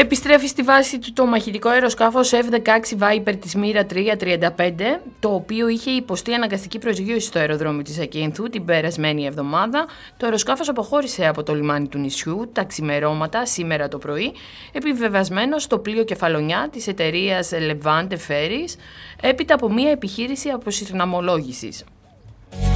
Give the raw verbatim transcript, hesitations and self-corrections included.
Επιστρέφει στη βάση του το μαχητικό αεροσκάφος εφ δεκαέξι Viper της Μοίρα τριακόσια τριάντα πέντε, το οποίο είχε υποστεί αναγκαστική προσγείωση στο αεροδρόμιο της Ακίνθου την περασμένη εβδομάδα. Το αεροσκάφος αποχώρησε από το λιμάνι του νησιού τα ξημερώματα σήμερα το πρωί, επιβεβαιασμένο στο πλοίο Κεφαλονιά της εταιρείας Levante Ferries, έπειτα από μια επιχείρηση αποσυναμολόγησης.